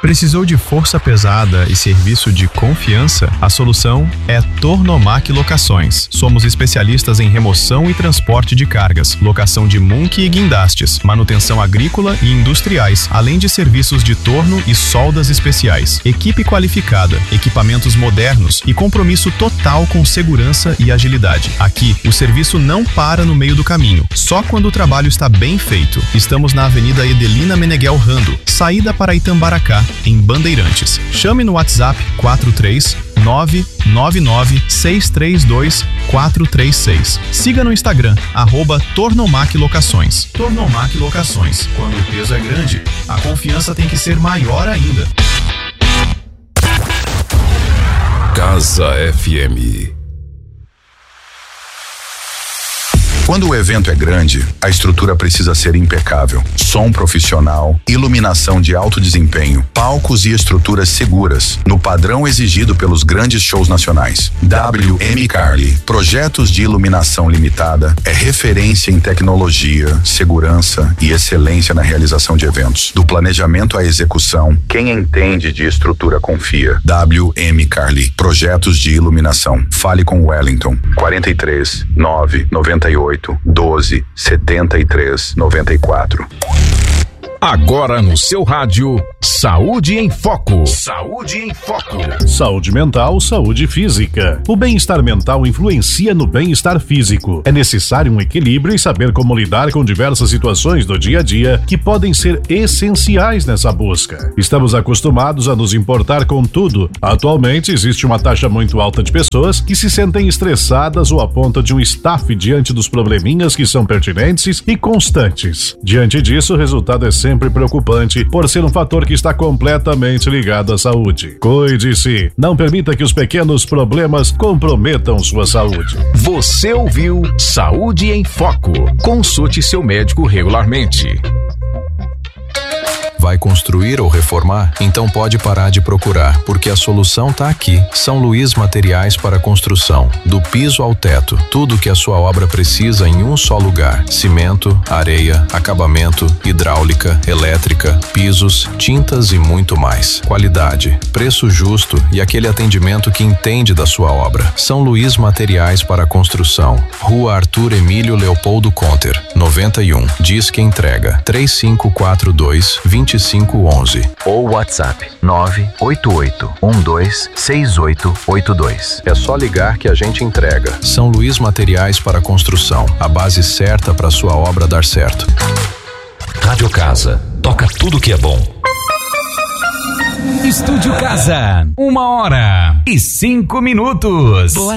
Precisou de força pesada e serviço de confiança? A solução é Tornomac Locações. Somos especialistas em remoção e transporte de cargas, locação de munque e guindastes, manutenção agrícola e industriais, além de serviços de torno e soldas especiais. Equipe qualificada, equipamentos modernos e compromisso total com segurança e agilidade. Aqui, o serviço não para no meio do caminho, só quando o trabalho está bem feito. Estamos na Avenida Edelina Meneghel Rando, saída para Itambaracá, em Bandeirantes. Chame no WhatsApp 43996324436. Siga no Instagram, @Tornomac Locações. Tornomac Locações. Quando o peso é grande, a confiança tem que ser maior ainda. Casa FM. Quando o evento é grande, a estrutura precisa ser impecável. Som profissional, iluminação de alto desempenho, palcos e estruturas seguras, no padrão exigido pelos grandes shows nacionais. WM Carli, projetos de iluminação limitada, é referência em tecnologia, segurança e excelência na realização de eventos. Do planejamento à execução, quem entende de estrutura confia. WM Carli, projetos de iluminação. Fale com Wellington, 43 998 12 73 94. Agora no seu rádio, Saúde em Foco. Saúde em Foco. Saúde mental, saúde física. O bem-estar mental influencia no bem-estar físico. É necessário um equilíbrio e saber como lidar com diversas situações do dia a dia que podem ser essenciais nessa busca. Estamos acostumados a nos importar com tudo. Atualmente, existe uma taxa muito alta de pessoas que se sentem estressadas ou apontam de um staff diante dos probleminhas que são pertinentes e constantes. Diante disso, o resultado é sempre preocupante por ser um fator que está completamente ligado à saúde. Cuide-se. Não permita que os pequenos problemas comprometam sua saúde. Você ouviu Saúde em Foco. Consulte seu médico regularmente. Vai construir ou reformar? Então pode parar de procurar, porque a solução está aqui. São Luís Materiais para Construção. Do piso ao teto, tudo que a sua obra precisa em um só lugar. Cimento, areia, acabamento, hidráulica, elétrica, pisos, tintas e muito mais. Qualidade, preço justo e aquele atendimento que entende da sua obra. São Luís Materiais para Construção. Rua Arthur Emílio Leopoldo Conter, 91. Disque entrega 3542-2511 ou WhatsApp 988-126882. É só ligar que a gente entrega. São Luís Materiais para Construção, a base certa para sua obra dar certo. Rádio Casa, toca tudo que é bom. Estúdio Casa, 1h05.